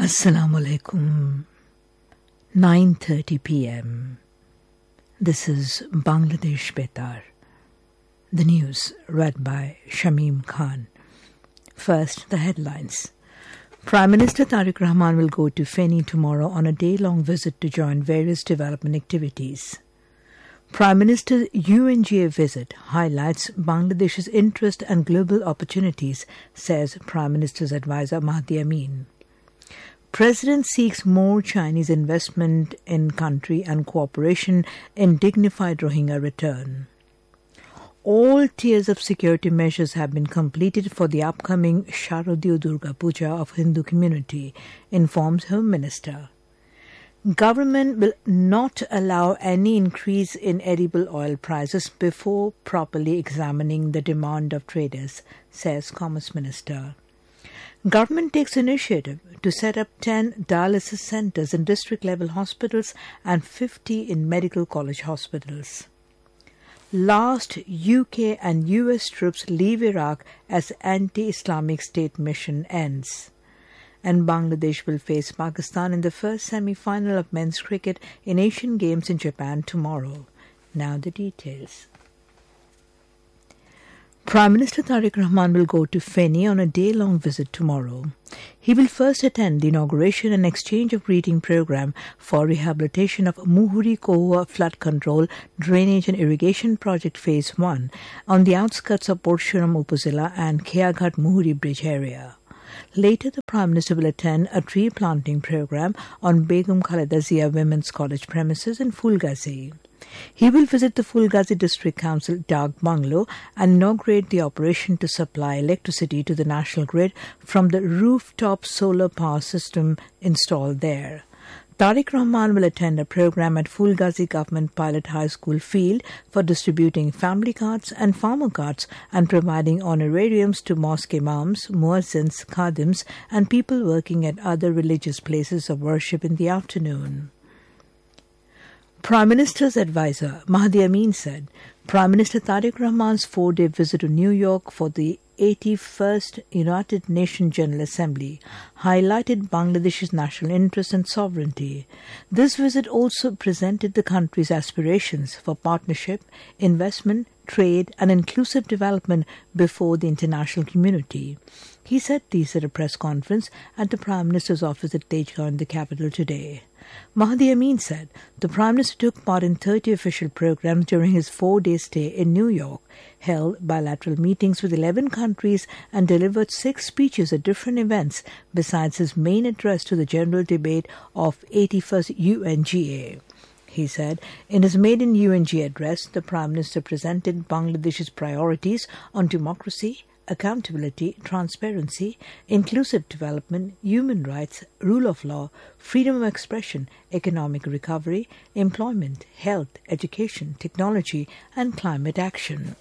Assalamu alaikum. 9:30 p.m. This is Bangladesh Betar. The news read by Shamim Khan. First, the headlines. Prime Minister Tariq Rahman will go to Feni tomorrow on a day-long visit to join various development activities. Prime Minister's UNGA visit highlights Bangladesh's interest and global opportunities, says Prime Minister's advisor Mahdi Amin. President seeks more Chinese investment in country and cooperation in dignified Rohingya return. All tiers of security measures have been completed for the upcoming Sharadiya Durga Puja of Hindu community, informs Home Minister. Government will not allow any increase in edible oil prices before properly examining the demand of traders, says Commerce Minister. Government takes initiative to set up 10 dialysis centres in district-level hospitals and 50 in medical college hospitals. Last UK and US troops leave Iraq as anti-Islamic State mission ends. And Bangladesh will face Pakistan in the first semi-final of men's cricket in Asian Games in Japan tomorrow. Now the details. Prime Minister Tariq Rahman will go to Feni on a day-long visit tomorrow. He will first attend the inauguration and exchange of greeting program for rehabilitation of Muhuri Kohua flood control, drainage and irrigation project phase 1 on the outskirts of Porshuram Upazila and Keaghat Muhuri bridge area. Later, the Prime Minister will attend a tree planting program on Begum Khaleda Zia Women's College premises in Fulgazi. He will visit the Fulgazi District Council Dag Bungalow and inaugurate the operation to supply electricity to the national grid from the rooftop solar power system installed there. Tariq Rahman will attend a program at Fulgazi Government Pilot High School field for distributing family cards and farmer cards and providing honorariums to mosque imams, muezzins, khadims and people working at other religious places of worship in the afternoon. Prime Minister's advisor Mahdi Amin said Prime Minister Tariq Rahman's 4-day visit to New York for the 81st United Nations General Assembly highlighted Bangladesh's national interest and sovereignty. This visit also presented the country's aspirations for partnership, investment, trade and inclusive development before the international community. He said these at a press conference at the Prime Minister's office at Tejgaon in the capital today. Mahdi Amin said the Prime Minister took part in 30 official programs during his 4-day stay in New York, held bilateral meetings with 11 countries and delivered 6 speeches at different events besides his main address to the general debate of 81st UNGA. He said, in his maiden UNGA address, the Prime Minister presented Bangladesh's priorities on democracy, accountability, transparency, inclusive development, human rights, rule of law, freedom of expression, economic recovery, employment, health, education, technology, and climate action.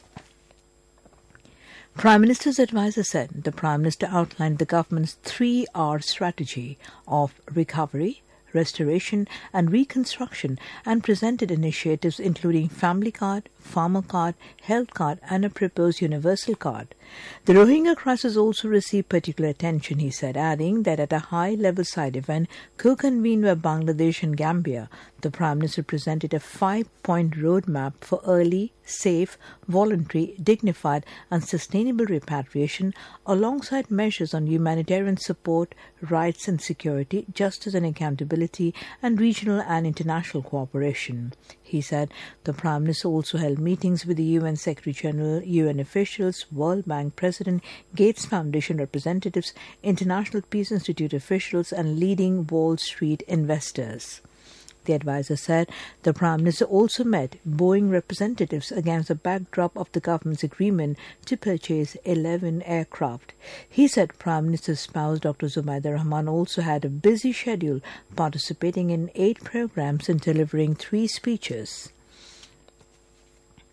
Prime Minister's advisor said the Prime Minister outlined the government's 3R strategy of recovery, restoration and reconstruction and presented initiatives including family card, farmer card, health card and a proposed universal card. The Rohingya crisis also received particular attention, he said, adding that at a high-level side event co-convened by Bangladesh and Gambia, the Prime Minister presented a 5-point roadmap for early, safe, voluntary, dignified and sustainable repatriation alongside measures on humanitarian support, rights and security, justice and accountability and regional and international cooperation. He said the Prime Minister also held meetings with the UN Secretary-General, UN officials, World Bank President, Gates Foundation representatives, International Peace Institute officials and leading Wall Street investors. The advisor said the Prime Minister also met Boeing representatives against the backdrop of the government's agreement to purchase 11 aircraft. He said Prime Minister's spouse Dr. Zubaida Rahman also had a busy schedule, participating in 8 programs and delivering 3 speeches.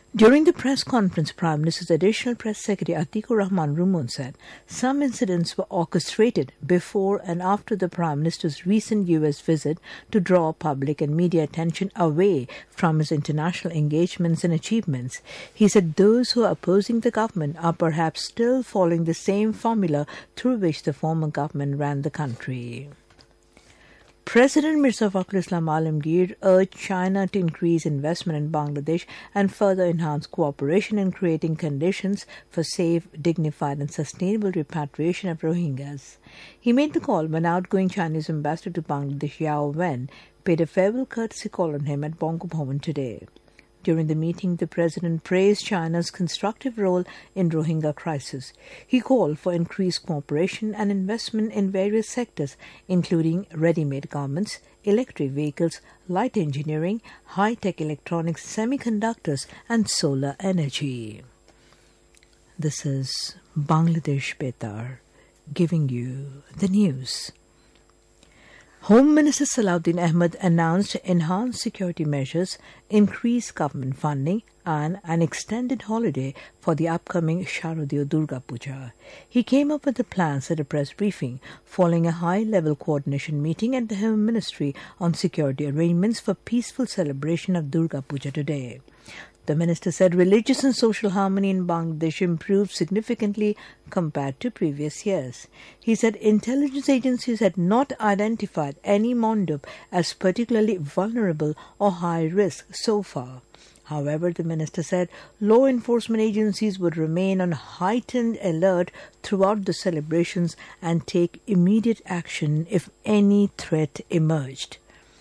During the press conference, Prime Minister's Additional Press Secretary Atikur Rahman Rumun said some incidents were orchestrated before and after the Prime Minister's recent U.S. visit to draw public and media attention away from his international engagements and achievements. He said those who are opposing the government are perhaps still following the same formula through which the former government ran the country. President Mirza Fakhrul Islam Alamgir urged China to increase investment in Bangladesh and further enhance cooperation in creating conditions for safe, dignified and sustainable repatriation of Rohingyas. He made the call when outgoing Chinese ambassador to Bangladesh Yao Wen paid a farewell courtesy call on him at Bongo Bhavan today. During the meeting, the president praised China's constructive role in Rohingya crisis. He called for increased cooperation and investment in various sectors, including ready-made garments, electric vehicles, light engineering, high-tech electronics, semiconductors, and solar energy. This is Bangladesh Betar giving you the news. Home Minister Salahuddin Ahmed announced enhanced security measures, increased government funding and an extended holiday for the upcoming Sharadiya Durga Puja. He came up with the plans at a press briefing following a high-level coordination meeting at the Home Ministry on security arrangements for peaceful celebration of Durga Puja today. The minister said religious and social harmony in Bangladesh improved significantly compared to previous years. He said intelligence agencies had not identified any Mandop as particularly vulnerable or high risk so far. However, the minister said law enforcement agencies would remain on heightened alert throughout the celebrations and take immediate action if any threat emerged.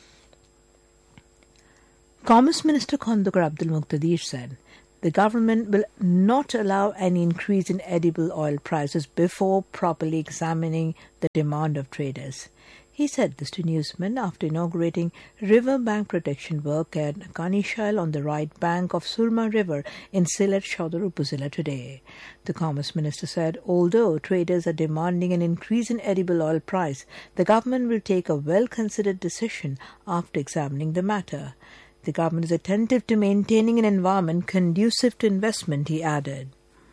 Commerce Minister Khondokar Abdul Muqtadir said the government will not allow any increase in edible oil prices before properly examining the demand of traders. He said this to newsmen after inaugurating river bank protection work at Kanishal on the right bank of Surma River in Sylhet Sodor Upazila today. The Commerce Minister said although traders are demanding an increase in edible oil price, the government will take a well-considered decision after examining the matter. The government is attentive to maintaining an environment conducive to investment, he added.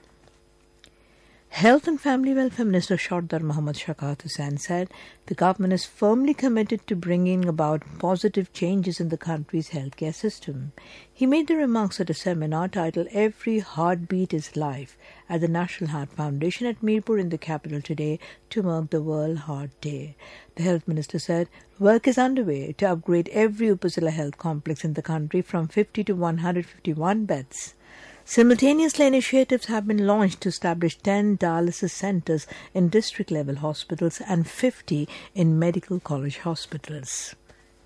Health and Family Welfare Minister Sardar Mohammad Shaukat Hussain said the government is firmly committed to bringing about positive changes in the country's healthcare system. He made the remarks at a seminar titled Every Heartbeat is Life at the National Heart Foundation at Mirpur in the capital today to mark the World Heart Day. The Health Minister said work is underway to upgrade every Upazila health complex in the country from 50 to 151 beds. Simultaneously, initiatives have been launched to establish 10 dialysis centres in district-level hospitals and 50 in medical college hospitals.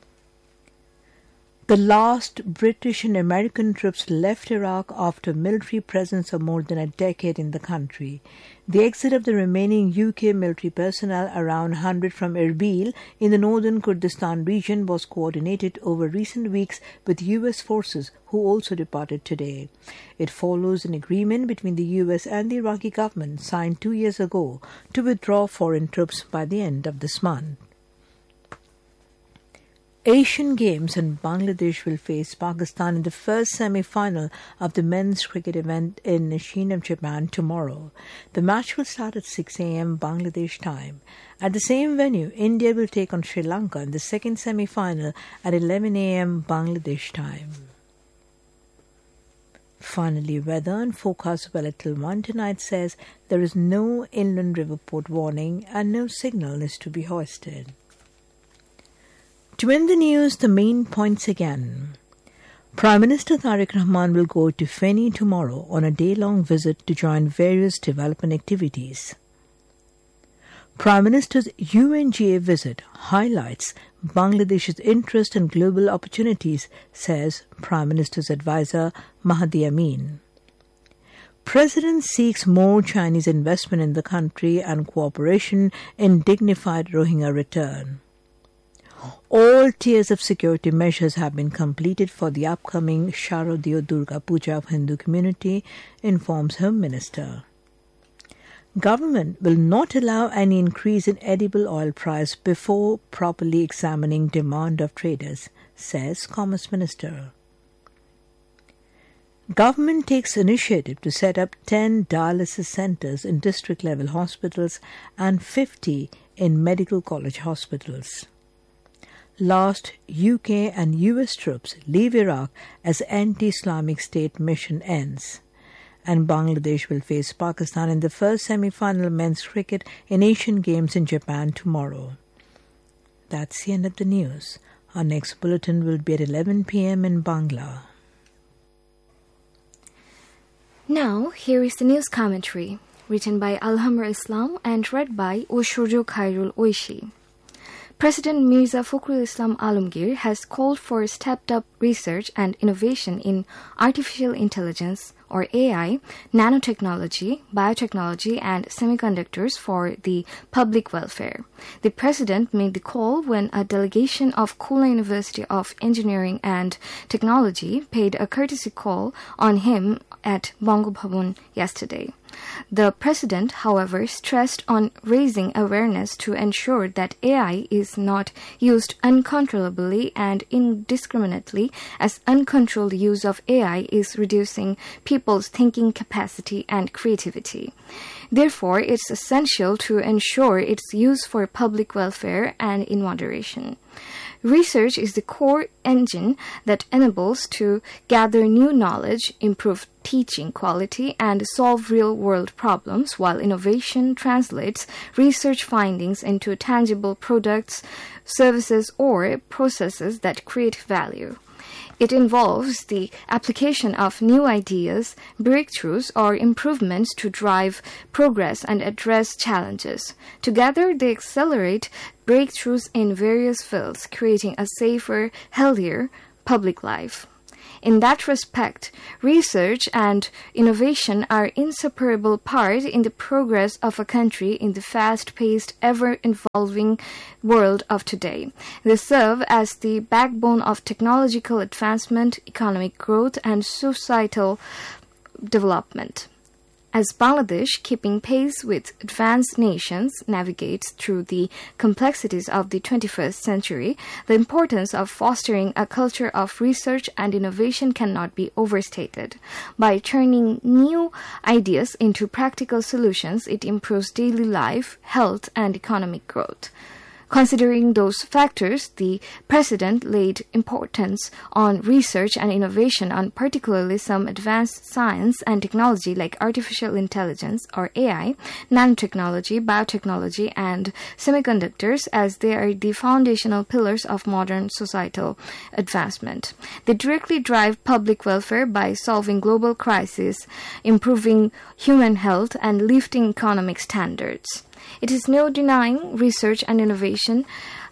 The last British and American troops left Iraq after military presence of more than a decade in the country. The exit of the remaining UK military personnel, around 100 from Erbil in the northern Kurdistan region, was coordinated over recent weeks with US forces who also departed today. It follows an agreement between the US and the Iraqi government signed 2 years ago to withdraw foreign troops by the end of this month. Asian Games and Bangladesh will face Pakistan in the first semi-final of the men's cricket event in Nishino, Japan tomorrow. The match will start at 6 a.m. Bangladesh time. At the same venue, India will take on Sri Lanka in the second semi-final at 11 a.m. Bangladesh time. Finally, weather and forecast weather till 1 tonight says there is no inland river port warning and no signal is to be hoisted. To end the news, the main points again. Prime Minister Tariq Rahman will go to Feni tomorrow on a day-long visit to join various development activities. Prime Minister's UNGA visit highlights Bangladesh's interest in global opportunities, says Prime Minister's advisor Mahdi Amin. President seeks more Chinese investment in the country and cooperation in dignified Rohingya return. All tiers of security measures have been completed for the upcoming Sharadiya Durga Puja of Hindu community, informs Home Minister. Government will not allow any increase in edible oil price before properly examining demand of traders, says Commerce Minister. Government takes initiative to set up 10 dialysis centres in district-level hospitals and 50 in medical college hospitals. Last, UK and US troops leave Iraq as anti-Islamic State mission ends. And Bangladesh will face Pakistan in the first semi-final men's cricket in Asian Games in Japan tomorrow. That's the end of the news. Our next bulletin will be at 11 p.m. in Bangla. Now, here is the news commentary, written by Alhamra Islam and read by Oshurjo Khairul Oishi. President Mirza Fakhrul Islam Alamgir has called for stepped-up research and innovation in artificial intelligence, or AI, nanotechnology, biotechnology, and semiconductors for the public welfare. The president made the call when a delegation of Khulna University of Engineering and Technology paid a courtesy call on him at Bongo Bhavan yesterday. The president, however, stressed on raising awareness to ensure that AI is not used uncontrollably and indiscriminately, as uncontrolled use of AI is reducing people's thinking capacity and creativity. Therefore, it's essential to ensure its use for public welfare and in moderation. Research is the core engine that enables to gather new knowledge, improve teaching quality, and solve real-world problems, while innovation translates research findings into tangible products, services, or processes that create value. It involves the application of new ideas, breakthroughs, or improvements to drive progress and address challenges. Together, they accelerate breakthroughs in various fields, creating a safer, healthier public life. In that respect, research and innovation are inseparable part in the progress of a country in the fast-paced, ever-evolving world of today. They serve as the backbone of technological advancement, economic growth, and societal development. As Bangladesh, keeping pace with advanced nations, navigates through the complexities of the 21st century, the importance of fostering a culture of research and innovation cannot be overstated. By turning new ideas into practical solutions, it improves daily life, health, and economic growth. Considering those factors, the President laid importance on research and innovation on particularly some advanced science and technology like artificial intelligence or AI, nanotechnology, biotechnology, and semiconductors, as they are the foundational pillars of modern societal advancement. They directly drive public welfare by solving global crises, improving human health, and lifting economic standards. It is no denying research and innovation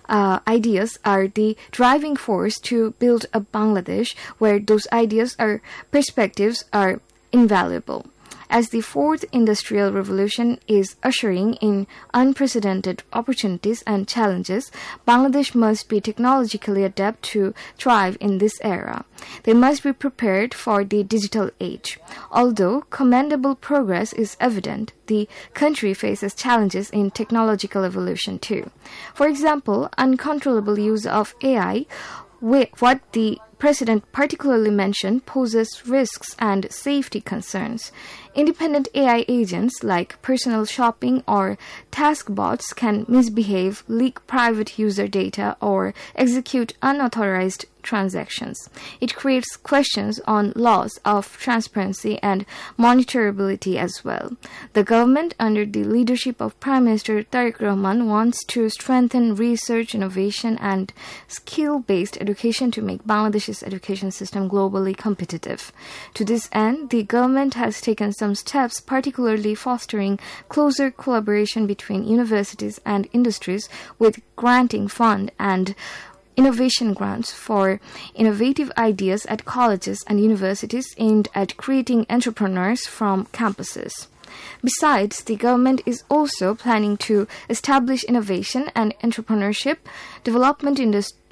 ideas are the driving force to build a Bangladesh where those ideas or perspectives are invaluable. As the fourth industrial revolution is ushering in unprecedented opportunities and challenges, Bangladesh must be technologically adept to thrive in this era. They must be prepared for the digital age. Although commendable progress is evident, the country faces challenges in technological evolution too. For example, uncontrollable use of AI, what the President particularly mentioned, poses risks and safety concerns. Independent AI agents like personal shopping or task bots can misbehave, leak private user data, or execute unauthorized transactions. It creates questions on laws of transparency and monitorability as well. The government, under the leadership of Prime Minister Tariq Rahman, wants to strengthen research, innovation, and skill-based education to make Bangladesh's education system globally competitive. To this end, the government has taken some steps, particularly fostering closer collaboration between universities and industries, with granting fund and innovation grants for innovative ideas at colleges and universities aimed at creating entrepreneurs from campuses. Besides, the government is also planning to establish innovation and entrepreneurship development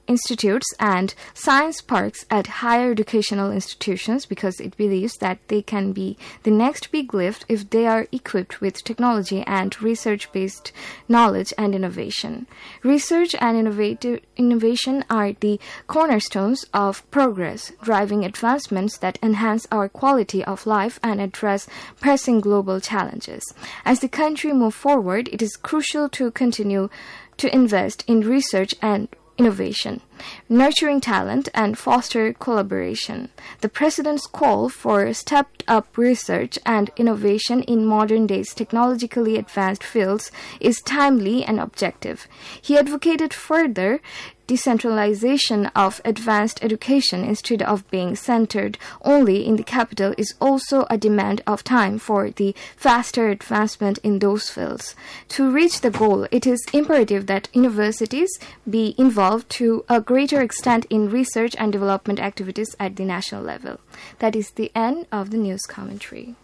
institutes and science parks at higher educational institutions because it believes that they can be the next big lift if they are equipped with technology and research-based knowledge and innovation. Research and innovation are the cornerstones of progress, driving advancements that enhance our quality of life and address pressing global challenges. As the country moves forward, it is crucial to continue to invest in research and innovation, nurturing talent, and foster collaboration. The President's call for stepped-up research and innovation in modern-day technologically advanced fields is timely and objective. He advocated further decentralization of advanced education instead of being centered only in the capital is also a demand of time for the faster advancement in those fields. To reach the goal, it is imperative that universities be involved to a greater extent in research and development activities at the national level. That is the end of the news commentary.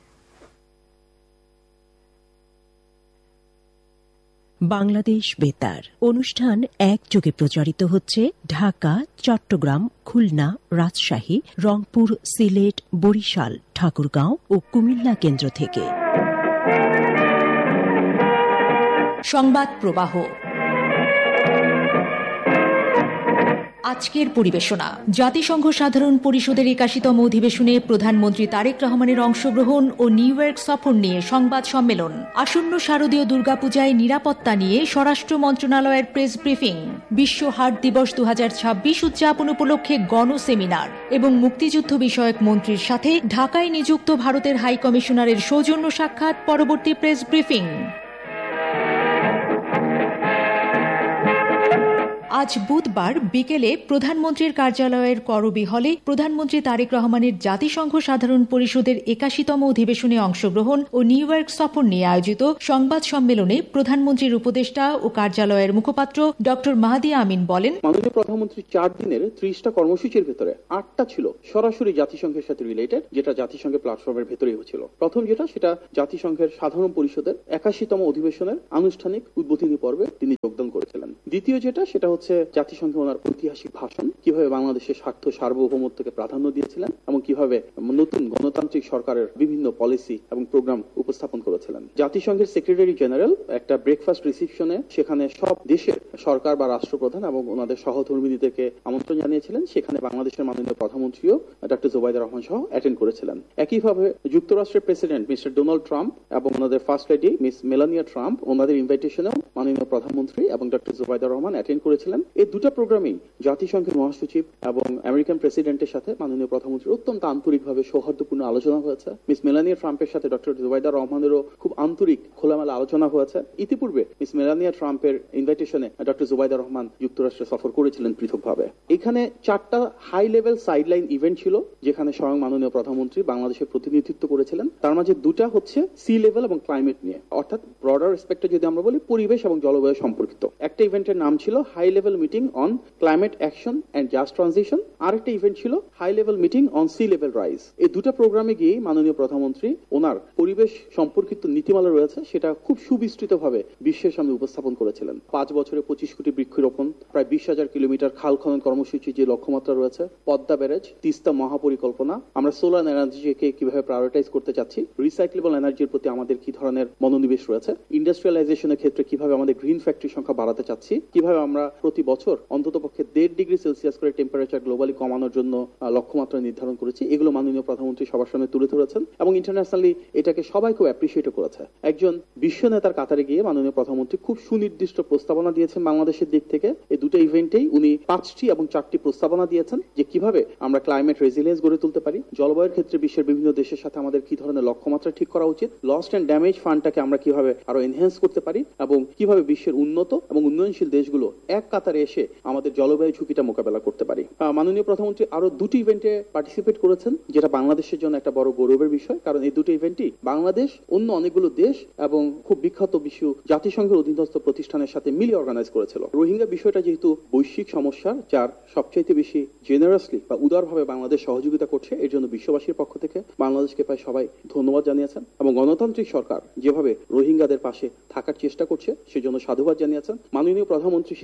Bangladesh বেতার অনুষ্ঠান একযোগে প্রচারিত হচ্ছে ঢাকা, চট্টগ্রাম, খুলনা, রাজশাহী, রংপুর, সিলেট, বরিশাল, ঠাকুরগাঁও ও কুমিল্লা কেন্দ্র থেকে। সংবাদ প্রবাহ আজকের পরিবেশনা। জাতিসংঘ সাধারণ পরিষদের 81তম অধিবেশনে প্রধানমন্ত্রী তারেক রহমানের অংশগ্রহণ ও নিউ ইয়র্ক সফর নিয়ে সংবাদ সম্মেলন। আসন্ন শারদীয় দুর্গাপূজায় নিরাপত্তা নিয়ে স্বরাষ্ট্র মন্ত্রণালয়ের প্রেস ব্রিফিং। বিশ্ব হার্ট দিবস 2026 উদযাপন উপলক্ষে গণসেমিনার এবং মুক্তিযুদ্ধ বিষয়ক মন্ত্রীর সাথে ঢাকায় নিযুক্ত ভারতের হাই কমিশনারের সৌজন্য সাক্ষাৎ। পরবর্তী প্রেস ব্রিফিং। আজ বুধবার বিকেলে প্রধানমন্ত্রীর কার্যালয়ের করবি হলে প্রধানমন্ত্রী তারেক রহমানের জাতিসংঘ সাধারণ পরিষদের 81তম অধিবেশনে অংশগ্রহণ ও নিউ ইয়র্ক সফর নিয়ে আয়োজিত সংবাদ সম্মেলনে প্রধানমন্ত্রীর উপদেষ্টা ও কার্যালয়ের মুখপাত্র ডক্টর মাহাদি আমিন বলেন, মাননীয় প্রধানমন্ত্রী 4 দিনের 30টা কর্মসূচির ভেতরে 8টা ছিল সরাসরি জাতিসংঘের সাথে রিলেটেড, যেটা জাতিসংঘের প্ল্যাটফর্মের ভেতরেই হচ্ছিল। প্রথম যেটা, সেটা জাতিসংঘের সাধারণ পরিষদের 81তম অধিবেশনের আনুষ্ঠানিক উদ্বোধনী পর্বে তিনি যোগদান করেছিলেন। দ্বিতীয় যেটা, সেটা হচ্ছে জাতিসংঘে ওনার ঐতিহাসিক ভাষণ, কিভাবে বাংলাদেশের স্বার্থ সার্বভৌমত্বকে প্রাধান্য দিয়েছিলেন এবং কিভাবে নতুন গণতান্ত্রিক সরকারের বিভিন্ন পলিসি এবং প্রোগ্রাম উপস্থাপন করেছিলেন। জাতিসংঘের সেক্রেটারি জেনারেল একটা ব্রেকফাস্ট রিসিপশনে সেখানে সব দেশের সরকার বা রাষ্ট্রপ্রধান এবং ওনাদের সহধর্মিনীদেরকে আমন্ত্রণ জানিয়েছিলেন। সেখানে বাংলাদেশের মাননীয় প্রধানমন্ত্রীও ডক্টর জুবাইদা রহমান সহ অ্যাটেন্ড করেছিলেন। একইভাবে যুক্তরাষ্ট্রের প্রেসিডেন্ট মিস্টার ডোনাল্ড ট্রাম্প এবং ওনাদের first lady miss Melania Trump ওনাদের ইনভাইটেশনেও মাননীয় প্রধানমন্ত্রী এবং ডক্টর জুবাইদা রহমান অ্যাটেন্ড করেছিলেন। এই দুটা প্রোগ্রামেই জাতিসংঘের মহাসচিব এবং আমেরিকান প্রেসিডেন্টের সাথে মাননীয় প্রধানমন্ত্রীর অত্যন্ত আন্তরিকভাবে সৌহার্দ্যপূর্ণ আলোচনা হয়েছে। মিস মেলানিয়া ট্রাম্পের সাথে ডক্টর জুবাইদা রহমানেরও খুব আন্তরিক খোলামেলা আলোচনা হয়েছে। ইতিপূর্বে মিস মেলানিয়া ট্রাম্পের ইনভাইটেশনে ডক্টর জুবাইদা রহমান যুক্তরাষ্ট্রে সফর করেছিলেন পৃথকভাবে। এখানে 4টা হাই লেভেল সাইডলাইন ইভেন্ট ছিল, যেখানে স্বয়ং মাননীয় প্রধানমন্ত্রী বাংলাদেশের প্রতিনিধিত্ব করেছিলেন। তার মাঝে 2টা হচ্ছে সি লেভেল এবং ক্লাইমেট নিয়ে, অর্থাৎ ব্রডার রেসপেক্টে যদি আমরা বলি পরিবেশ এবং জলবায়ু সম্পর্কিত। একটা ইভেন্টের নাম ছিল high level meeting on climate action and just transition, আরেকটা ইভেন্ট ছিল high level meeting on sea level rise. এই দুটা প্রোগ্রামে গিয়ে মাননীয় প্রধানমন্ত্রী ওনার পরিবেশ সম্পর্কিত নীতিমালা রয়েছে সেটা খুব সুবিস্তৃতভাবে বিশ্বের সামনে উপস্থাপন করেছিলেন। 5 বছরে 25 কোটি বৃক্ষরোপণ, প্রায় 20,000 কিলোমিটার খাল খনন কর্মসূচি যে লক্ষ্যমাত্রা রয়েছে, পদ্মা ব্যারেজ, তিস্তা মহাপরিকল্পনা, আমরা সোলার এনার্জিকে কিভাবে প্রায়োরিটাইজ করতে চাচ্ছি, রিসাইক্লেবল এনার্জির প্রতি আমাদের কি ধরনের মনোনিবেশ রয়েছে, ইন্ডাস্ট্রিয়ালাইজেশনের ক্ষেত্রে কিভাবে আমাদের গ্রিন ফ্যাক্টরি সংখ্যা বাড়াতে চাচ্ছি, কিভাবে আমরা প্রতি বছর অন্ততপক্ষে 1.5 ডিগ্রি সেলসিয়াস করে টেম্পারেচার গ্লোবালি কমানোর জন্য লক্ষ্যমাত্রা নির্ধারণ করেছি। এগুলো মাননীয় প্রধানমন্ত্রী সবার সামনে তুলে ধরেছেন এবং ইন্টারন্যাশনালি এটাকে সবাই খুব অ্যাপ্রিসিয়েট করেছে। একজন বিশ্ব নেতার কাতারে গিয়ে মাননীয় প্রধানমন্ত্রী খুব সুনির্দিষ্ট প্রস্তাবনা দিয়েছেন বাংলাদেশের দিক থেকে। এই দুটো ইভেন্টেই উনি 5টি এবং 4টি প্রস্তাবনা দিয়েছেন যে কিভাবে আমরা ক্লাইমেট রেজিলিয়েন্স গড়ে তুলতে পারি, জলবায়ুর ক্ষেত্রে বিশ্বের বিভিন্ন দেশের সাথে আমাদের কি ধরনের লক্ষ্যমাত্রা ঠিক করা উচিত, লস্ট এন্ড ড্যামেজ ফান্ডটাকে আমরা কিভাবে আরো এনহ্যান্স করতে পারি এবং কিভাবে বিশ্বের উন্নত এবং উন্নয়নশীল দেশগুলো এক কাতারে এসে আমাদের জলবায়ু ঝুঁকিটা মোকাবেলা করতে পারি। মাননীয় প্রধানমন্ত্রী আরো 2টি ইভেন্টে পার্টিসিপেট করেছেন, যেটা বাংলাদেশের জন্য একটা বড় গৌরবের বিষয়, কারণ এই দুটো ইভেন্টই বাংলাদেশ অন্য অনেকগুলো দেশ এবং খুব বিখ্যাত বিশ্ব জাতিসংঘের অধীনস্থ প্রতিষ্ঠানের সাথে মিলে অর্গানাইজ করেছিল। রোহিঙ্গা বিষয়টা যেহেতু বৈশ্বিক সমস্যা, যার সবচাইতে বেশি জেনারাসলি বা উদারভাবে বাংলাদেশ সহযোগিতা করছে, এর জন্য বিশ্ববাসীর পক্ষ থেকে বাংলাদেশকে প্রায় সবাই ধন্যবাদ জানিয়েছেন এবং গণতান্ত্রিক সরকার যেভাবে রোহিঙ্গাদের পাশে থাকার চেষ্টা করছে সেজন্য সাধুবাদ জানিয়েছেন। মাননীয় প্রধানমন্ত্রী সেখানে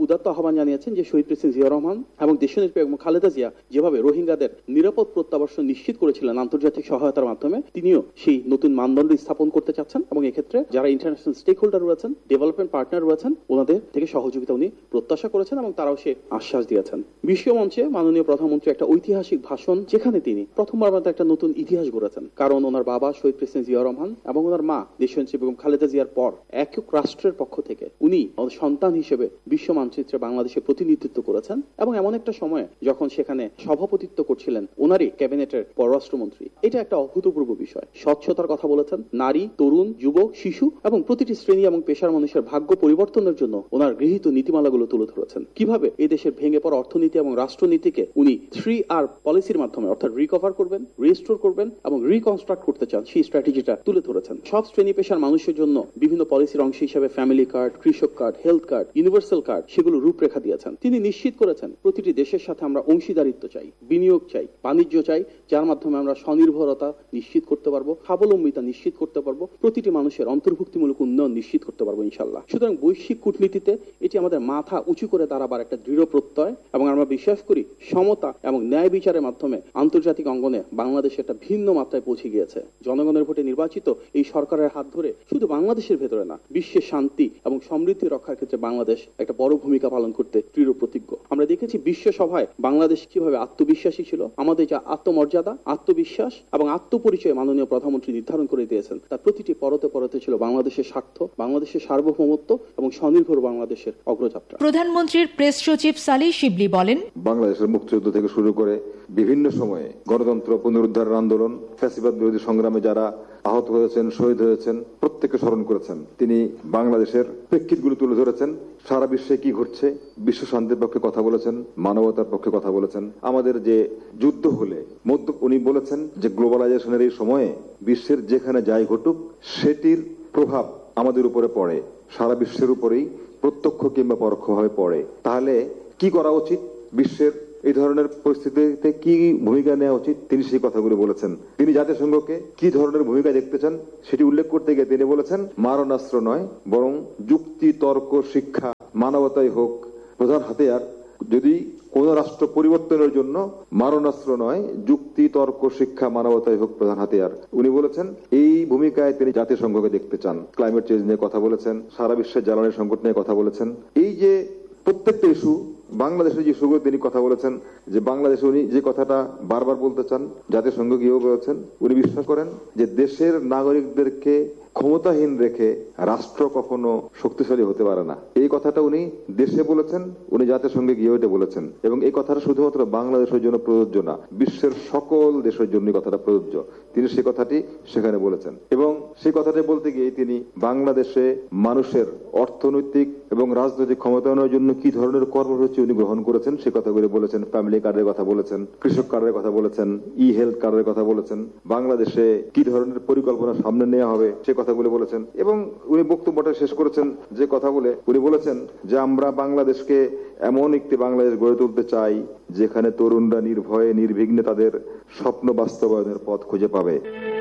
উদাত্ত আহ্বান জানিয়েছেন যে শহীদ প্রেসিডেন্ট জিয়া রহমান এবং দেশনেত্রী বেগম খালেদা জিয়া যেভাবে রোহিঙ্গাদের নিরাপদ প্রত্যাবাসন নিশ্চিত করেছিলেন আন্তর্জাতিক সহায়তার মাধ্যমে, তিনিও সেই নতুন মানদণ্ড স্থাপন করতে চাচ্ছেন এবং এক্ষেত্রে যারা ইন্টারন্যাশনাল স্টেক হোল্ডার রয়েছেন, ডেভেলপমেন্ট পার্টনার রয়েছেন, ওনাদের থেকে সহযোগিতা উনি প্রত্যাশা করেছেন এবং তারাও সে আশ্বাস দিয়েছেন। বিশ্ব মঞ্চে মাননীয় প্রধানমন্ত্রী একটা ঐতিহাসিক ভাষণ, যেখানে তিনি প্রথমবার মতো একটা নতুন ইতিহাস গড়েছেন। কারণ ওনার বাবা শহীদ প্রেসিডেন্ট জিয়া রহমান এবং ওনার মা দেশনেত্রী বেগম খালেদা জিয়ার পর একক রাষ্ট্রের পক্ষ থেকে উনি সন্তান হিসেবে বিশ্ব মানচিত্রে বাংলাদেশের প্রতিনিধিত্ব করেছেন এবং এমন একটা সময়ে যখন সেখানে সভাপতিত্ব করছিলেন ওনারই ক্যাবিনেটের পররাষ্ট্রমন্ত্রী। এটা একটা অভূতপূর্ব বিষয়। স্বচ্ছতার কথা বলেছেন, নারী, তরুণ, যুবক, শিশু এবং প্রতিটি শ্রেণী এবং পেশার মানুষের ভাগ্য পরিবর্তনের জন্য ওনার গৃহীত নীতিমালাগুলো তুলে ধরেছেন। কিভাবে এই দেশের ভেঙে পড়া অর্থনীতি এবং রাষ্ট্রনীতিকে উনি 3R পলিসির মাধ্যমে অর্থাৎ রিকভার করবেন, রিস্টোর করবেন এবং রিকনস্ট্রাক্ট করতে চান, সেই স্ট্র্যাটেজিটা তুলে ধরেছেন। সব শ্রেণী পেশার মানুষের জন্য বিভিন্ন পলিসির অংশ হিসেবে ফ্যামিলি কার্ড, কৃষক card, health card, universal card, সেগুলো রূপরেখা দিয়েছেন। তিনি নিশ্চিত করেছেন প্রতিটি দেশের সাথে আমরা অংশীদারিত্ব চাই, বিনিয়োগ চাই, বাণিজ্য চাই, যার মাধ্যমে আমরা স্বনির্ভরতা নিশ্চিত করতে পারবো, স্বাবলম্বিতা নিশ্চিত করতে পারবো, প্রতিটি মানুষের অন্তর্ভুক্তিমূলক উন্নয়ন নিশ্চিত করতে পারবো ইনশাআল্লাহ। সুতরাং বৈশ্বিক কূটনীতিতে এটি আমাদের মাথা উঁচু করে দাঁড়াবার একটা দৃঢ় প্রত্যয় এবং আমরা বিশ্বাস করি সমতা এবং ন্যায় বিচারের মাধ্যমে আন্তর্জাতিক অঙ্গনে বাংলাদেশ একটা ভিন্ন মাত্রায় পৌঁছে গিয়েছে। জনগণের ভোটে নির্বাচিত এই সরকারের হাত ধরে শুধু বাংলাদেশের ভেতরে না, বিশ্বের শান্তি এবং সমৃদ্ধি রক্ষার ক্ষেত্রে বাংলাদেশ একটা বড় ভূমিকা পালন করতে দৃঢ় প্রতিজ্ঞ। আমরা দেখেছি বিশ্ব সভায় বাংলাদেশ কিভাবে আত্মবিশ্বাসী ছিল। আমাদের যা আত্মমর্যাদা, আত্মবিশ্বাস এবং আত্মপরিচয় মাননীয় প্রধানমন্ত্রী নির্ধারণ করে দিয়েছেন, তার প্রতিটি পরতে পরতে ছিল বাংলাদেশের স্বার্থ, বাংলাদেশের সার্বভৌমত্ব এবং স্বনির্ভর বাংলাদেশের অগ্রযাত্রা। প্রধানমন্ত্রীর প্রেস সচিব সালিহ শিবলি বলেন, বাংলাদেশের মুক্তিযুদ্ধ থেকে শুরু করে বিভিন্ন সময়ে গণতন্ত্র পুনরুদ্ধারের আন্দোলন, ফ্যাসিবাদ বিরোধী সংগ্রামে যারা আহত হয়েছেন, শহীদ হয়েছেন, প্রত্যেককে স্মরণ করেছেন। তিনি বাংলাদেশের প্রেক্ষিতগুলো তুলে ধরেছেন। সারা বিশ্বে কি ঘটছে, বিশ্ব শান্তির পক্ষে কথা বলেছেন, মানবতার পক্ষে কথা বলেছেন। আমাদের যে যুদ্ধ হলে উনি বলেছেন যে গ্লোবালাইজেশনের এই সময়ে বিশ্বের যেখানে যাই ঘটুক সেটির প্রভাব আমাদের উপরে পড়ে, সারা বিশ্বের উপরেই প্রত্যক্ষ কিংবা পরোক্ষভাবে পড়ে। তাহলে কি করা উচিত, বিশ্বের এই ধরনের পরিস্থিতিতে কি ভূমিকা নেওয়া উচিত, তিনি সেই কথাগুলো বলেছেন। তিনি জাতিসংঘকে কি ধরনের ভূমিকা দেখতে চান সেটি উল্লেখ করতে গিয়ে তিনি বলেছেন, মারণাস্ত্র নয় বরং যুক্তি, তর্ক, শিক্ষা, মানবতাই হোক প্রধান হাতিয়ার। যদি কোন রাষ্ট্র পরিবর্তনের জন্য মারণাস্ত্র নয়, যুক্তি, তর্ক, শিক্ষা, মানবতাই হোক প্রধান হাতিয়ার। উনি বলেছেন এই ভূমিকায় তিনি জাতিসংঘকে দেখতে চান। ক্লাইমেট চেঞ্জ নিয়ে কথা বলেছেন, সারা বিশ্বের জ্বালানি সংকট নিয়ে কথা বলেছেন। এই যে প্রত্যেকটা ইস্যু, বাংলাদেশের যে ইস্যুগুলো তিনি কথা বলেছেন, যে বাংলাদেশে উনি যে কথাটা বারবার বলতে চান, জাতিসংঘ গিয়েও বলেছেন, উনি বিশ্বাস করেন যে দেশের নাগরিকদেরকে ক্ষমতাহীন রেখে রাষ্ট্র কখনো শক্তিশালী হতে পারে না। এই কথাটা উনি দেশে বলেছেন, উনি জাতিসংঘে গিয়ে ওইটা বলেছেন। এবং এই কথাটা শুধুমাত্র বাংলাদেশের জন্য প্রযোজ্য না, বিশ্বের সকল দেশের জন্য কথাটা প্রযোজ্য। তিনি সেই কথাটি সেখানে বলেছেন। এবং সেই কথাটি বলতে গিয়ে তিনি বাংলাদেশে মানুষের অর্থনৈতিক এবং রাজনৈতিক ক্ষমতায়নের জন্য কি ধরনের কর্মসূচি উনি গ্রহণ করেছেন সে কথাগুলো বলেছেন। ফ্যামিলি কার্ডের কথা বলেছেন, কৃষক কার্ডের কথা বলেছেন, ই হেলথ কার্ডের কথা বলেছেন, বাংলাদেশে কি ধরনের পরিকল্পনা সামনে নেওয়া হবে সে কথাগুলো বলেছেন। এবং উনি বক্তব্যটা শেষ করেছেন যে কথা বলে উনি বলেছেন যে আমরা বাংলাদেশকে এমন একটি বাংলাদেশ গড়ে তুলতে চাই যেখানে তরুণরা নির্ভয়ে নির্বিঘ্নে তাদের স্বপ্ন বাস্তবায়নের পথ খুঁজে পাবে।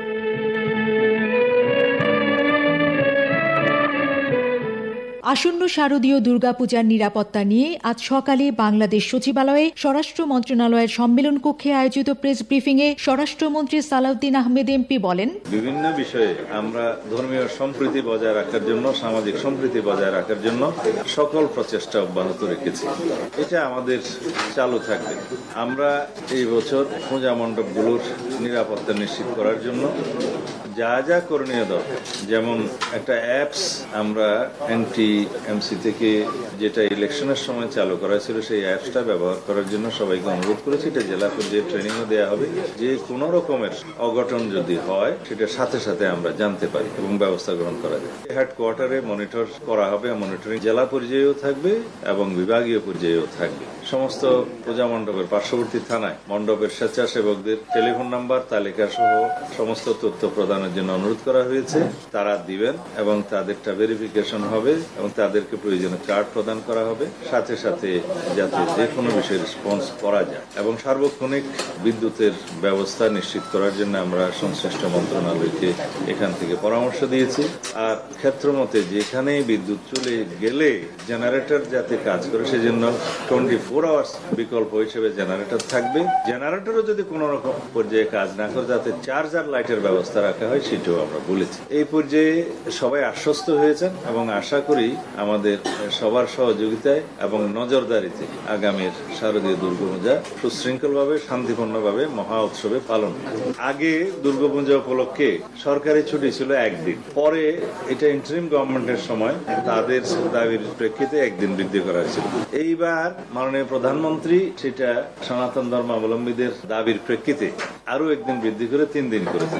আসন্ন শারদীয় দুর্গাপূজার নিরাপত্তা নিয়ে আজ সকালে বাংলাদেশ সচিবালয়ে স্বরাষ্ট্র মন্ত্রণালয়ের সম্মেলন কক্ষে আয়োজিত প্রেস ব্রিফিংয়ে স্বরাষ্ট্রমন্ত্রী সালাউদ্দিন আহমেদ এমপি বলেন, বিভিন্ন বিষয়ে আমরা ধর্মীয় সম্প্রীতি বজায় রাখার জন্য, সামাজিক সম্প্রীতি বজায় রাখার জন্য সকল প্রচেষ্টা অব্যাহত রেখেছি। এটা আমাদের চালু থাকবে। আমরা এই বছর পূজা মণ্ডপগুলোর নিরাপত্তা নিশ্চিত করার জন্য যা যা করণীয় দরকার, যেমন একটা অ্যাপস আমরা এমসি থেকে যেটা ইলেকশনের সময় চালু করা ছিল সেই অ্যাপসটা ব্যবহার করার জন্য সবাইকে অনুরোধ করেছি। এটা জেলা পর্যায়ে ট্রেনিংও দেওয়া হবে, যে কোনো রকমের অঘটন যদি হয় সেটা সাথে সাথে আমরা জানতে পারি এবং ব্যবস্থা গ্রহণ করা যায়। হেডকোয়ার্টারে মনিটর করা হবে, মনিটরিং জেলা পর্যায়েও থাকবে এবং বিভাগীয় পর্যায়েও থাকবে। সমস্ত পূজা মণ্ডপের পার্শ্ববর্তী থানায় মণ্ডপের স্বেচ্ছাসেবকদের টেলিফোন নাম্বার তালিকা সহ সমস্ত তথ্য প্রদানের প্রদানের জন্য অনুরোধ করা হয়েছে, তারা দিবেন এবং তাদেরটা ভেরিফিকেশন হবে এবং তাদেরকে প্রয়োজনীয় কার্ড প্রদান করা হবে, সাথে সাথে যাতে যে কোনো বিষয়ে রেসপন্স করা যায় এবং সার্বক্ষণিক বিদ্যুতের ব্যবস্থা নিশ্চিত করার জন্য আমরা সংশ্লিষ্ট মন্ত্রণালয়কে এখান থেকে পরামর্শ দিয়েছি। আর ক্ষেত্রমতে যেখানেই বিদ্যুৎ চলে গেলে জেনারেটর যাতে কাজ করে সেজন্য 24 আওয়ার্স বিকল্প হিসেবে জেনারেটর থাকবে। জেনারেটরও যদি কোনো রকম পর্যায়ে কাজ না করে যাতে চার্জার লাইটের ব্যবস্থা রাখা হয় সেটাও আমরা বলেছি। এই পর্যায়ে সবাই আশ্বস্ত হয়েছেন এবং আশা করি আমাদের সবার সহযোগিতায় এবং নজরদারিতে আগামীর শারদীয় দুর্গাপূজা সুশৃঙ্খলভাবে শান্তিপূর্ণভাবে মহা উৎসবে পালন। আগে দুর্গাপূজা উপলক্ষে সরকারি ছুটি ছিল একদিন, পরে এটা ইন্টারিম গভর্নমেন্টের সময় তাদের দাবির প্রেক্ষিতে একদিন বৃদ্ধি করা হয়েছিল। এইবার মাননীয় প্রধানমন্ত্রী সেটা সনাতন ধর্মাবলম্বীদের দাবির প্রেক্ষিতে আরো একদিন বৃদ্ধি করে 3 দিন করেছে।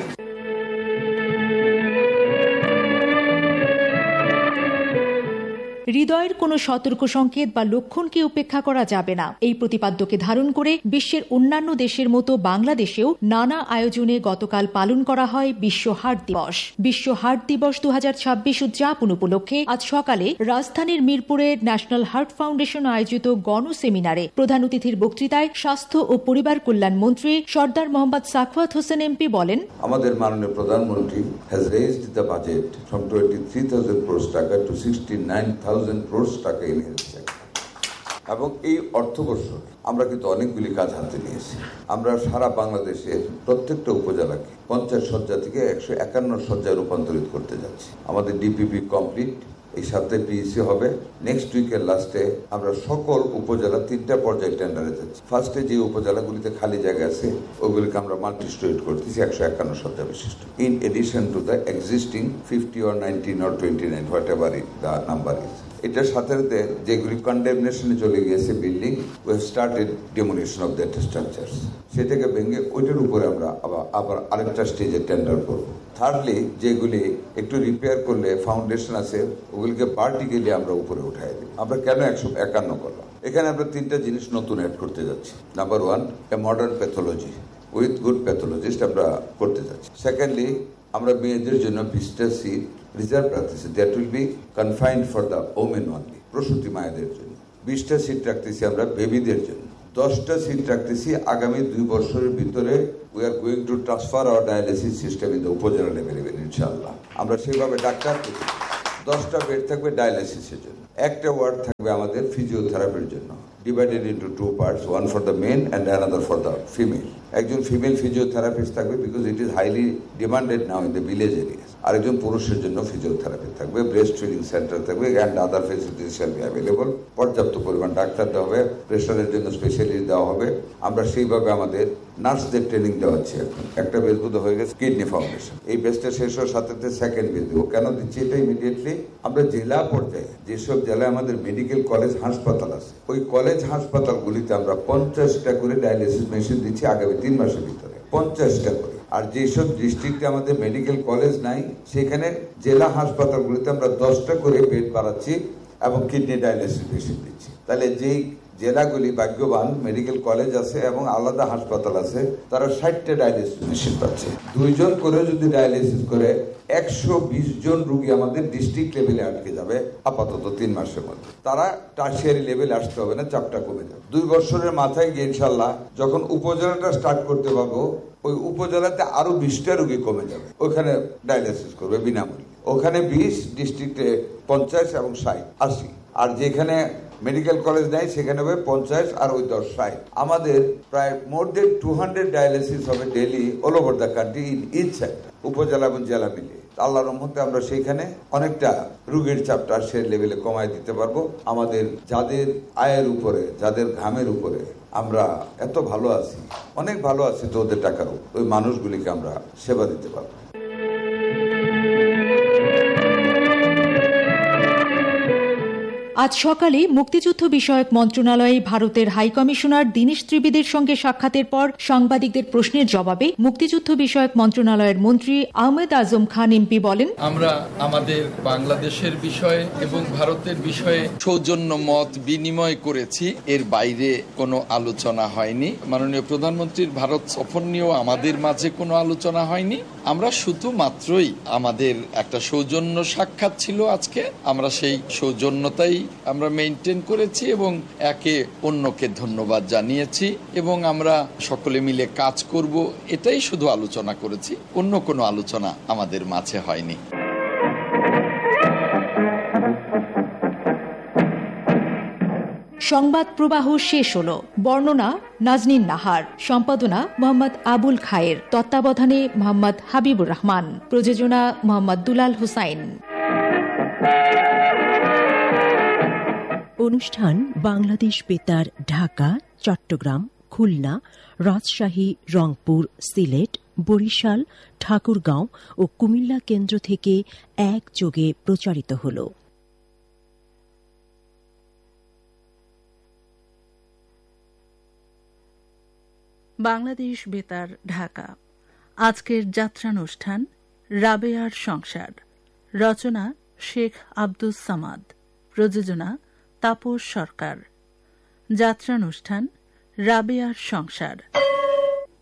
হৃদয়ের কোনো সতর্ক সংকেত বা লক্ষণকে উপেক্ষা করা যাবে না, এই প্রতিপাদ্যকে ধারণ করে বিশ্বের অন্যান্য দেশের মতো বাংলাদেশেও নানা আয়োজনে গতকাল পালন করা হয় বিশ্ব হার্ট দিবস। বিশ্ব হার্ট দিবস 2026 উদযাপন উপলক্ষে আজ সকালে রাজধানীর মিরপুরে ন্যাশনাল হার্ট ফাউন্ডেশন আয়োজিত গণসেমিনারে প্রধান অতিথির বক্তৃতায় স্বাস্থ্য ও পরিবার কল্যাণ মন্ত্রী সর্দার মোহাম্মদ সাখাওয়াত হোসেন এমপি বলেন, আমাদের মাননীয় প্রধানমন্ত্রী has raised the budget from 23,000 crores টাকা to 69,000 crores টাকা in health sector। এবং এই অর্থবর্ষ আমরা কিন্তু অনেকগুলি কাজ হাতে নিয়েছি। আমরা সারা বাংলাদেশের প্রত্যেকটা উপজেলাকে 50 শয্যা থেকে 151 শয্যায় রূপান্তরিত করতে যাচ্ছি। আমাদের ডিপিপি কমপ্লিট, এই সপ্তাহে পিএসসি হবে। নেক্সট উইকের লাস্টে আমরা সকল উপজেলা 3টা পর্যায়ে টেন্ডারে যাচ্ছি। ফার্স্টে যে উপজেলাগুলিতে খালি জায়গা আছে ওগুলিকে আমরা মাল্টি স্টোরেজ করতেছি 151 শয্যা বিশিষ্ট, in addition to the existing 50 or 19 or 29 what ever it the number is. এটার সাথে সাথে যেগুলি কন্ডেমনেশনে চলে গিয়েছে building, we have started demolition of that structures. সেটাকে ভেঙে ওইটার উপরে আমরা আবার আরেকটা স্টেজে টেন্ডার করব। থার্ডলি যেগুলি একটু রিপেয়ার করলে ফাউন্ডেশন আছে ওগুলিকে ভার্টিক্যালি আমরা উপরে উঠাই দিই। আমরা কেন 151 করলাম? এখানে আমরা 3টা জিনিস নতুন অ্যাড করতে যাচ্ছি। Number 1, a modern pathology with good pathologist আমরা করতে যাচ্ছি। সেকেন্ডলি, আমরা মেয়েদের জন্য 20টা সিট রিজার্ভ রাখতেছি, that will be confined for the women only, প্রসূতি মায়েদের জন্য। 20টা সিট রাখতেছি আমরা বেবিদের জন্য। 10টা সিট রাখতেছি আগামী 2 বছরের ভিতরে we are going to transfer hour dialysis system in the উপজেলা লেভেল ইনশাআল্লাহ। আমরা সেভাবে ডাক্তার 10টা বেড থাকবে ডায়ালিসিসের জন্য, একটা ওয়ার্ড থাকবে আমাদের ফিজিওথেরাপির জন্য, divided into 2 parts, one for the men and another for the female. একজন ফিমেল ফিজিওথেরাপিস্ট থাকবে because it is highly demanded now in the village areas. আরেকজন পুরুষের জন্য ফিজিওথেরাপি থাকবে, ব্রেস্ট ফিডিং সেন্টার থাকবে and other facilities shall be available. পর্যাপ্ত পরিমাণ doctor দেওয়া হবে, প্রেশারের জন্য স্পেশালিস্ট দেওয়া হবে। আমরা সেইভাবে আমাদের নার্সদের ট্রেনিং দেওয়াচ্ছি। এখন একটা বেস বোধ হয়ে গেছে কিডনি ফাউন্ডেশন, এই বেসটা শেষ হওয়ার সাথে সেকেন্ড বেস দেবো। কেন দিচ্ছি এটা ইমিডিয়েটলি? আমরা জেলা পর্যায়ে যেসব জেলায় আমাদের মেডিকেল কলেজ হাসপাতাল আছে ওই কলেজ হাসপাতালগুলিতে আমরা 50টা করে ডায়ালিসিস মেশিন দিচ্ছি আগামী 3 মাসের ভিতরে, 50টা করে। আর যেসব ডিস্ট্রিক্টে আমাদের মেডিকেল কলেজ নাই সেখানে জেলা হাসপাতালগুলিতে আমরা 10টা করে বেড বাড়াচ্ছি এবং কিডনি ডায়ালিসিস মেশিন দিচ্ছি। তাহলে যেই জেলাগুলি ভাগ্যবান মেডিকেল কলেজ আছে এবং আলাদা হাসপাতাল আছে তারা 60টা ডায়ালিসিস মেশিন পাচ্ছে। 2 জন করে যদি ডায়ালিসিস করে 120 জন রোগী আমাদের ডিস্ট্রিক্ট লেভেলে আটকে যাবে আপাতত 3 মাসের মধ্যে। তারা টার্সিয়ারি লেভেলে আসতে হবে না, চাপটা কমে যাবে। 2 বছরের মাথায় গিয়ে ইনশাল্লাহ যখন উপজেলাটা স্টার্ট করতে পারবো ওই উপজেলাতে আরো 20টা রোগী কমে যাবে, ওখানে ডায়ালিসিস করবে বিনামূল্যে। ওখানে 20, ডিস্ট্রিক্টে 50 এবং 60, 80। আর যেখানে মেডিকেল কলেজ নাই সেখানে হবে 50 আর ওই 10, 60। আমাদের প্রায় মোর দেন 200 ডায়ালিসিস হবে daily all over the country in each sector, উপজেলা এবং জেলা মিলে। আল্লাহর রহমতে আমরা সেইখানে অনেকটা রোগীর চাপটা সে লেভেলে কমায় দিতে পারবো। আমাদের যাদের আয়ের উপরে, যাদের ঘামের উপরে আমরা এত ভালো আছি, অনেক ভালো আছি, তো ওদের টাকার ওই মানুষগুলিকে আমরা সেবা দিতে পারবো। আজ সকালে মুক্তিযুদ্ধ বিষয়ক মন্ত্রণালয়ে ভারতের হাইকমিশনার দীনেশ ত্রিবেদীর সঙ্গে সাক্ষাতের পর সাংবাদিকদের প্রশ্নের জবাবে মুক্তিযুদ্ধ বিষয়ক মন্ত্রণালয়ের মন্ত্রী আহমেদ আজম খান এমপি বলেন, আমরা আমাদের বাংলাদেশের বিষয়ে এবং ভারতের বিষয়ে সৌজন্য মত বিনিময় করেছি, এর বাইরে কোনো আলোচনা হয়নি। মাননীয় প্রধানমন্ত্রীর ভারত সফর নিয়েও আমাদের মাঝে কোনো আলোচনা হয়নি। আমরা শুধুমাত্রই আমাদের একটা সৌজন্য সাক্ষাৎ ছিল আজকে, আমরা সেই সৌজন্যতাই আমরা মেইনটেইন করেছি এবং একে অন্যকে ধন্যবাদ জানিয়েছি এবং আমরা সকলে মিলে কাজ করব, এটাই শুধু আলোচনা করেছি, অন্য কোনো আলোচনা আমাদের মাঝে হয়নি। সংবাদ প্রবাহ শেষ হল। বর্ণনা নাজনীন নাহার, সম্পাদনা মোহাম্মদ আবুল খায়ের, তত্ত্বাবধানে মোহাম্মদ হাবিবুর রহমান, প্রযোজনা মোহাম্মদ দুলাল হুসাইন। অনুষ্ঠান বাংলাদেশ বেতার, ঢাকা, চট্টগ্রাম, খুলনা, রাজশাহী, রংপুর, সিলেট, বরিশাল, ঠাকুরগাঁও ও কুমিল্লা কেন্দ্র থেকে একযোগে প্রচারিত হল। বাংলাদেশ বেতার, ঢাকা। আজকের যাত্রানুষ্ঠান রাবেয়ার সংসার। রচনা শেখ আব্দুস সামাদ। প্রযোজনা তাপস সরকার। যাত্রানুষ্ঠান রাবেয়ার সংসার।